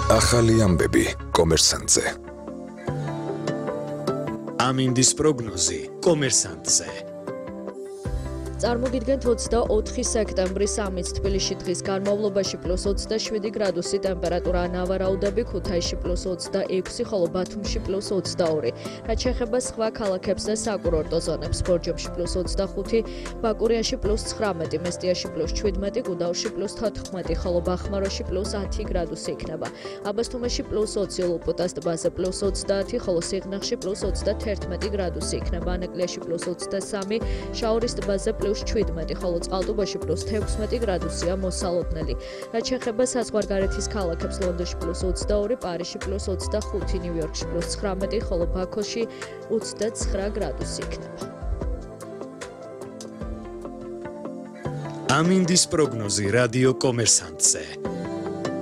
ახალი ამბები კომერსანტზე. ამინდის პროგნოზი კომერსანტზე. წარმოგიდგენთ 24 სექტემბრის ამით თბილისში დღის განმავლობაში +27 გრადუსი ტემპერატურა, ნავარაუდები ქუთაისში +26, ხოლო ბათუმში +22. რაც შეეხება სხვა ქალაქებს და საკურორტო ზონებს, ბორჯომში +25, ბაკურიანში +19, მესტიაში +17, გუდაურში +14, ხოლო ბახმაროში +10 გრადუსი იქნება. აბასთუმანში +20, ლოპოტას ტბაზე +30, ხოლო სიღნაღში +31 გრადუსი იქნება. ანაკლიაში +23, შაორის ტბაზე +17, ხოლო წყალტუბოში +16 გრადუსია მოსალოდნელი. რაც შეეხება საზღვარგარეთის ქალაქებს, ლონდონში +22, პარიზში +25, ნიუ-იორკში +19, ხოლო ბაქოში 29 გრადუსი იქნება. ამინდის პროგნოზი რადიო კომერსანტზე.